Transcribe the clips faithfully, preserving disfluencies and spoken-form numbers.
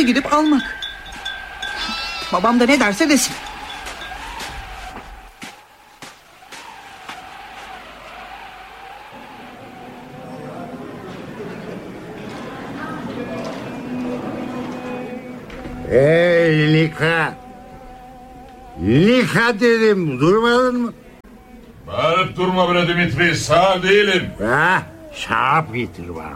gidip almak. Babam da ne derse desin. Hey Lika. Lika dedim, durmadın mı? Bağırıp durma bre Dimitri, sağ değilim. Ha, şarap getir bana.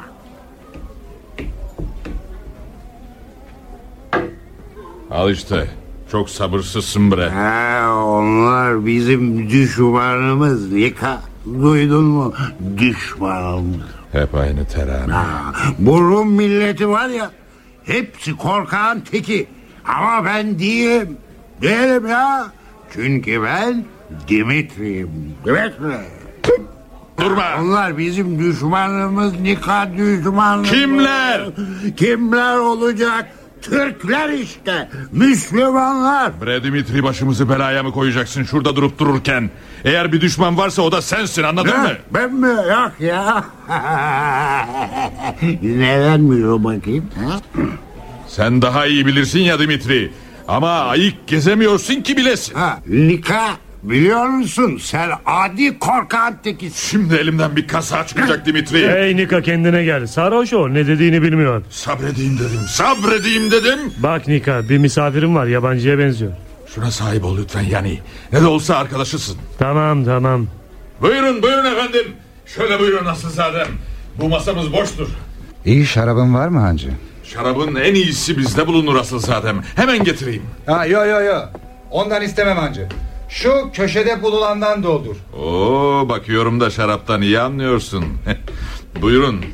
Al işte, çok sabırsızsın bre. Ha, onlar bizim düşmanımız Lika. Duydun mu? Düşmanımız. Hep aynı terane. Ha, bu Rum milleti var ya, hepsi korkağın teki. Ama ben değilim. Değilim ya. Çünkü ben Dimitri'yim. Dimitri. Durma. Onlar bizim düşmanımız, Nika düşmanımız. Kimler? Kimler olacak? Türkler işte. Müslümanlar. Bre Dimitri, başımızı belaya mı koyacaksın şurada durup dururken? Eğer bir düşman varsa o da sensin, anladın ne? mı? Ben mi? Yok ya. Nedenmiş o bakayım? Ha? Sen daha iyi bilirsin ya Dimitri. Ama ayık gezemiyorsun ki bilesin. Ha, Nika, biliyor musun? Sen adi korkan tekisin. Şimdi elimden bir kaza çıkacak Dimitri. Hey Nika, kendine gel. Sarhoş o, ne dediğini bilmiyor. Sabredeyim dedim, sabredeyim dedim. Bak Nika, bir misafirim var, yabancıya benziyor. Şuna sahip ol lütfen yani. Ne de olsa arkadaşısın. Tamam tamam. Buyurun buyurun efendim. Şöyle buyurun Aslızadem. Bu masamız boştur. İyi şarabın var mı hancı? Şarabın en iyisi bizde bulunur Aslızadem. Hemen getireyim. Ha, yo yo yo. Ondan istemem hancı. Şu köşede bululandan doldur. Oo, bakıyorum da şaraptan iyi anlıyorsun. Buyurun.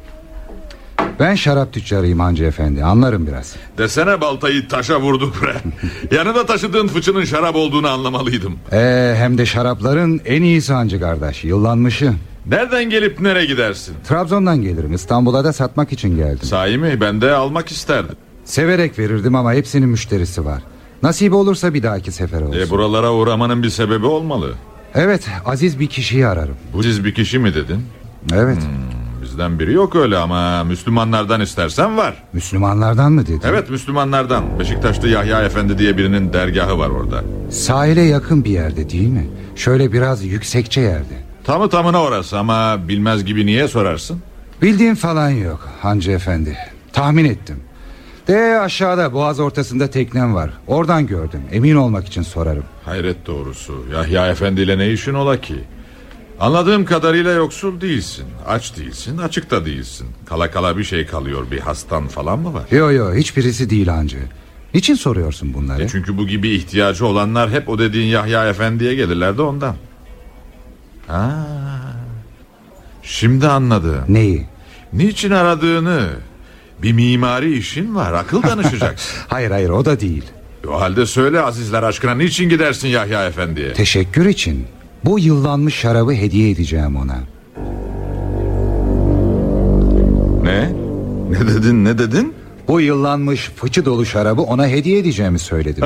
Ben şarap tüccarıyım hancı efendi, anlarım biraz. Desene baltayı taşa vurduk bre. Yanında taşıdığın fıçının şarap olduğunu anlamalıydım. Ee, hem de şarapların en iyisi hancı kardeş, yıllanmışı. Nereden gelip nereye gidersin? Trabzon'dan gelirim, İstanbul'a da satmak için geldim. Sahi mi? Ben de almak isterdim. Severek verirdim ama hepsinin müşterisi var. Nasip olursa bir dahaki sefere olsun. E, buralara uğramanın bir sebebi olmalı. Evet, aziz bir kişiyi ararım. Bu aziz bir kişi mi dedin? Evet. Hmm, bizden biri yok öyle ama Müslümanlardan istersen var. Müslümanlardan mı dedin? Evet, Müslümanlardan. Beşiktaş'ta Yahya Efendi diye birinin dergahı var orada. Sahile yakın bir yerde değil mi? Şöyle biraz yüksekçe yerde. Tamı tamına orası ama bilmez gibi niye sorarsın? Bildiğim falan yok hancı efendi. Tahmin ettim. De aşağıda boğaz ortasında teknem var. Oradan gördüm, emin olmak için sorarım. Hayret doğrusu, Yahya Efendi ile ne işin ola ki? Anladığım kadarıyla yoksul değilsin, aç değilsin, açık da değilsin. Kala kala bir şey kalıyor, bir hastan falan mı var? Yo yo, hiçbirisi değil hancı. Niçin soruyorsun bunları? E çünkü bu gibi ihtiyacı olanlar hep o dediğin Yahya Efendi'ye gelirler de ondan. Ha, şimdi anladım. Neyi? Niçin aradığını. Bir mimari işin var, akıl danışacaksın. Hayır hayır, o da değil. O halde söyle azizler aşkına, niçin gidersin Yahya Efendi'ye? Teşekkür için. Bu yıllanmış şarabı hediye edeceğim ona. Ne? Ne dedin ne dedin? Bu yıllanmış fıçı dolu şarabı ona hediye edeceğimi söyledim.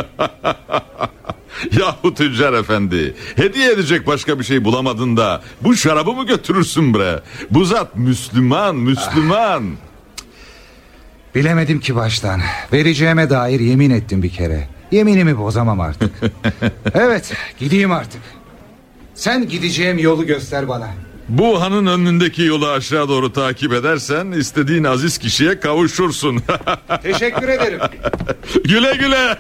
Yahu tüccar efendi, hediye edecek başka bir şey bulamadın da bu şarabı mı götürürsün bre? Bu zat Müslüman, Müslüman. Bilemedim ki baştan. Vereceğime dair yemin ettim bir kere. Yeminimi bozamam artık. Evet, gideyim artık. Sen gideceğim yolu göster bana. Bu hanın önündeki yolu aşağı doğru takip edersen istediğin aziz kişiye kavuşursun. Teşekkür ederim. Güle güle.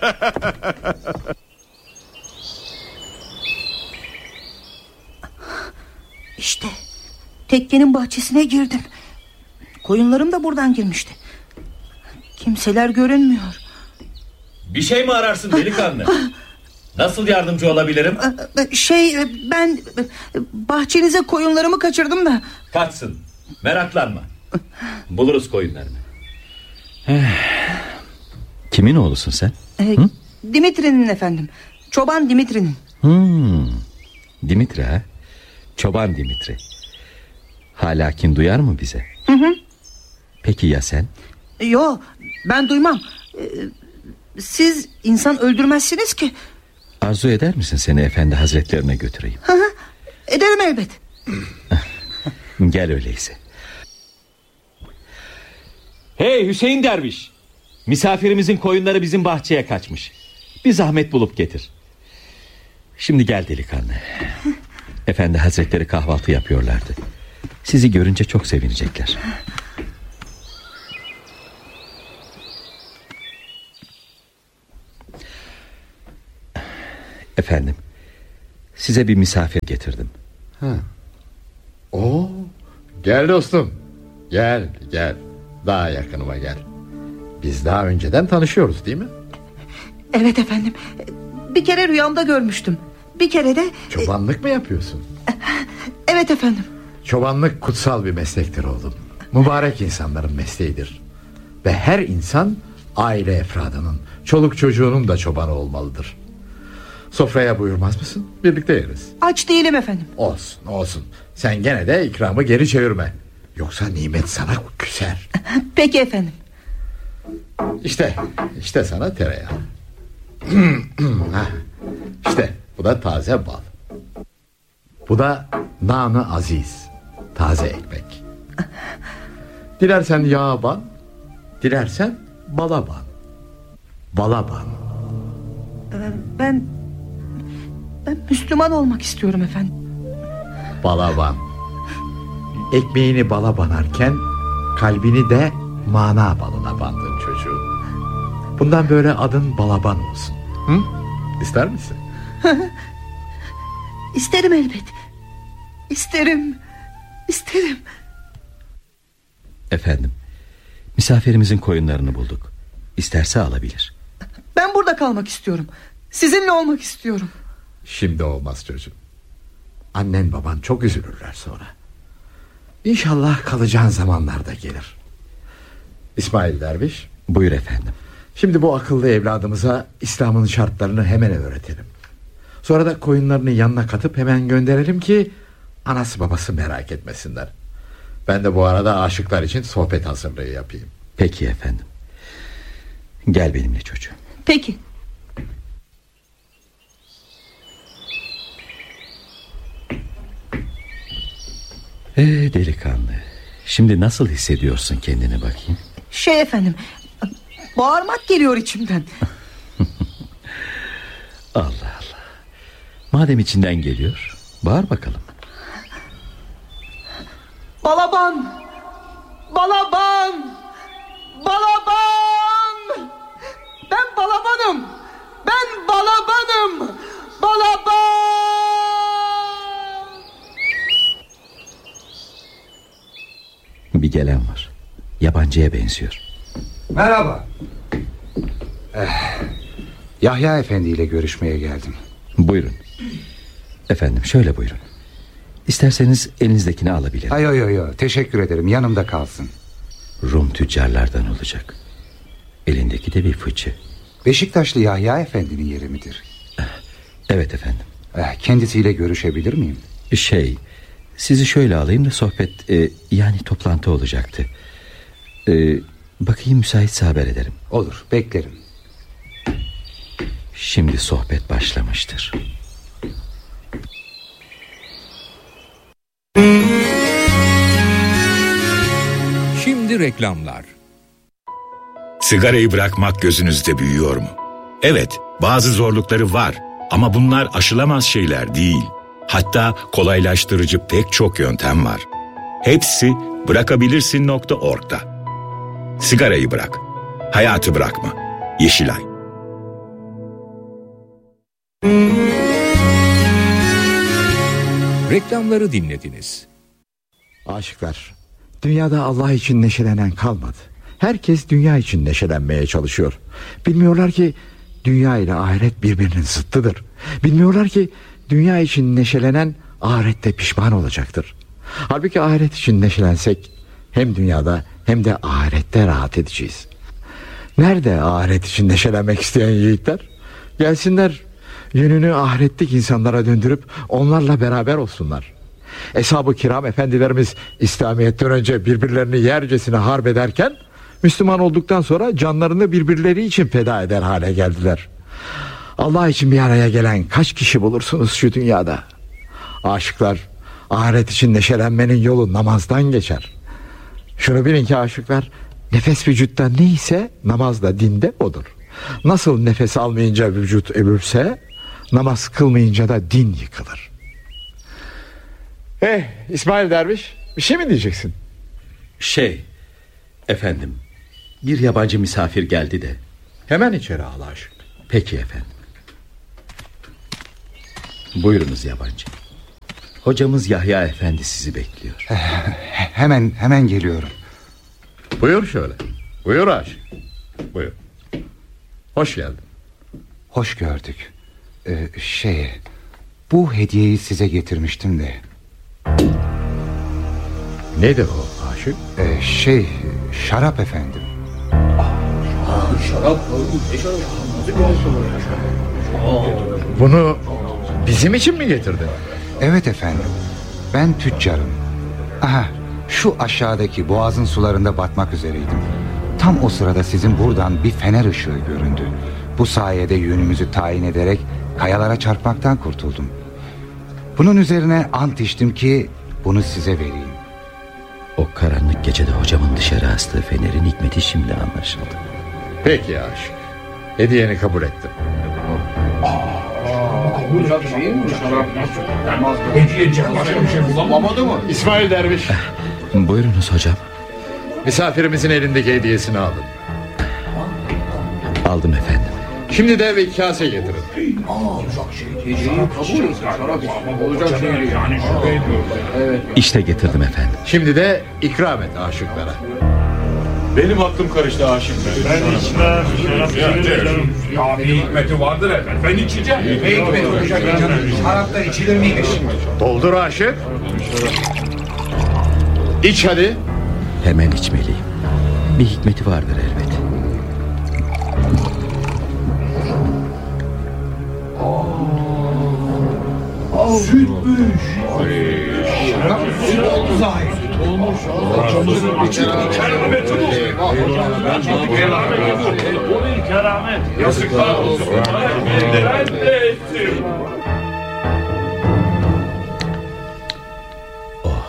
İşte tekkenin bahçesine girdim. Koyunlarım da buradan girmişti. Kimseler görünmüyor. Bir şey mi ararsın delikanlı? Nasıl yardımcı olabilirim? Şey, ben bahçenize koyunlarımı kaçırdım da. Kaçsın, meraklanma. Buluruz koyunlarını. Kimin oğlusun sen? Ee, Dimitri'nin efendim. Çoban Dimitri'nin. Hmm. Dimitri ha? Çoban Dimitri. Hala kin duyar mı bize? Hı hı. Peki ya sen? Yo, ben duymam. Ee, siz insan öldürmezsiniz ki. Arzu eder misin seni efendi hazretlerine götüreyim? Hı hı. Ederim elbet. Gel öyleyse. Hey Hüseyin Derviş, Misafirimizin koyunları bizim bahçeye kaçmış. Bir zahmet bulup getir. Şimdi gel delikanlı. Efendi hazretleri kahvaltı yapıyorlardı. Sizi görünce çok sevinecekler. Efendim, size bir misafir getirdim. Ha. Oo, gel dostum. Gel gel. Daha yakınıma gel. Biz daha önceden tanışıyoruz değil mi? Evet efendim. Bir kere rüyamda görmüştüm. Bir kere de... Çobanlık mı yapıyorsun? Evet efendim. Çobanlık kutsal bir meslektir oğlum. Mübarek insanların mesleğidir. Ve her insan aile efradının, çoluk çocuğunun da çobanı olmalıdır. Sofraya buyurmaz mısın? Birlikte yeriz. Aç değilim efendim. Olsun olsun. Sen gene de ikramı geri çevirme. Yoksa nimet sana küser. Peki efendim. İşte, işte sana tereyağı. İşte bu da taze bal. Bu da nan-ı aziz, taze ekmek. Dilersen yağa ban, dilersen bala ban. Bala ban. Ben Ben Müslüman olmak istiyorum efendim. Bala ban. Ekmeğini bala banarken kalbini de mana balına bandın çocuğum. Bundan böyle adın Balaban olsun. Hı? İster misin? İsterim elbet. İsterim. İsterim. Efendim, misafirimizin koyunlarını bulduk. İsterse alabilir. Ben burada kalmak istiyorum. Sizinle olmak istiyorum. Şimdi olmaz çocuğum. Annen baban çok üzülürler sonra. İnşallah kalacağın zamanlarda gelir. İsmail Derviş. Buyur efendim. Şimdi bu akıllı evladımıza İslam'ın şartlarını hemen öğretelim. Sonra da koyunlarını yanına katıp hemen gönderelim ki anası babası merak etmesinler. Ben de bu arada aşıklar için sohbet hazırlığı yapayım. Peki efendim. Gel benimle çocuğum. Peki. Ee delikanlı, şimdi nasıl hissediyorsun kendini bakayım? Şey efendim, bağırmak geliyor içimden. Allah Allah. Madem içinden geliyor, bağır bakalım. Balaban! Balaban! Balaban! Ben balabanım! Ben balabanım! Balaban! Bir gelen var. Yabancıya benziyor. Merhaba. eh, Yahya Efendi ile görüşmeye geldim. Buyurun. Efendim şöyle buyurun. İsterseniz elinizdekini alabilirim. Hayır hayır hayır, teşekkür ederim, yanımda kalsın. Rum tüccarlardan olacak. Elindeki de bir fıçı. Beşiktaşlı Yahya Efendi'nin yeri midir? Evet efendim. eh, Kendisiyle görüşebilir miyim? Şey, sizi şöyle alayım da sohbet e, yani toplantı olacaktı. E, bakayım müsaitse haber ederim. Olur, beklerim. Şimdi sohbet başlamıştır. Şimdi reklamlar. Sigarayı bırakmak gözünüzde büyüyor mu? Evet, bazı zorlukları var ama bunlar aşılamaz şeyler değil. Hatta kolaylaştırıcı pek çok yöntem var. Hepsi bırakabilirsin nokta org'da. Sigarayı bırak, hayatı bırakma. Yeşilay. Reklamları dinlediniz. Aşıklar, dünyada Allah için neşelenen kalmadı. Herkes dünya için neşelenmeye çalışıyor. Bilmiyorlar ki dünya ile ahiret birbirinin zıttıdır. Bilmiyorlar ki dünya için neşelenen ahirette pişman olacaktır. Halbuki ahiret için neşelensek hem dünyada hem de ahirette rahat edeceğiz. Nerede ahiret için neşelenmek isteyen yiğitler? Gelsinler, yönünü ahiretlik insanlara döndürüp onlarla beraber olsunlar. Eshab-ı kiram efendilerimiz İslamiyet'ten önce birbirlerini yercesine harp ederken, Müslüman olduktan sonra canlarını birbirleri için feda eder hale geldiler. Allah için bir araya gelen kaç kişi bulursunuz şu dünyada? Aşıklar, ahiret için neşelenmenin yolu namazdan geçer. Şunu bilin ki aşıklar, Nefes vücutta neyse namaz da dinde odur. Nasıl nefes almayınca vücut ölürse, namaz kılmayınca da din yıkılır. Eh İsmail Derviş, bir şey mi diyeceksin? Şey, efendim, bir yabancı misafir geldi de. Hemen içeri al Aşık. Peki efendim. Buyurunuz yabancı. Hocamız Yahya Efendi sizi bekliyor. Hemen hemen geliyorum. Buyur şöyle. Buyur Aşık. Buyur. Hoş geldin. Hoş gördük. Ee, şey, bu hediyeyi size getirmiştim de. Nedir o Aşık? Ee, şey, şarap efendim. Şarap. Bunu bizim için mi getirdin? Evet efendim. Ben tüccarım. Aha, şu aşağıdaki boğazın sularında batmak üzereydim. Tam o sırada sizin buradan bir fener ışığı göründü. Bu sayede yönümüzü tayin ederek kayalara çarpmaktan kurtuldum. Bunun üzerine ant içtim ki bunu size vereyim. O karanlık gecede hocamın dışarı astığı fenerin hikmeti şimdi anlaşıldı. Peki Aşık, hediyeni kabul ettim. İsmail Derviş. Buyurunuz hocam. Misafirimizin elindeki hediyesini alın. Aldım efendim. Şimdi de bir kase getirin. İşte getirdim efendim. Şimdi de ikram et aşıklara. Benim aklım karıştı Aşık Bey. Ben içmem. Ya bir hikmeti vardır efendim. Ben içeceğim. Ne hikmeti olacak canım? Şaraplar içilir miymiş? Doldur Aşık. İç hadi. Hemen içmeliyim. Bir hikmeti vardır elbet. Sütmüş. Süt oldu zahir. Süt olmuş. Kerameti bu. Keramet. Yazıklar olsun. Ben de ettim. Oh.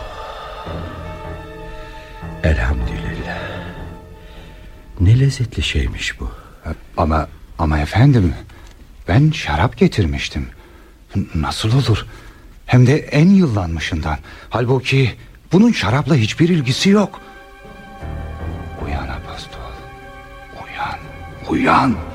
Elhamdülillah. Ne lezzetli şeymiş bu. Ama ama efendim, ben şarap getirmiştim. Nasıl olur? Hem de en yıllanmışından. Halbuki bunun şarapla hiçbir ilgisi yok. Uyan Apostol. Uyan. Uyan.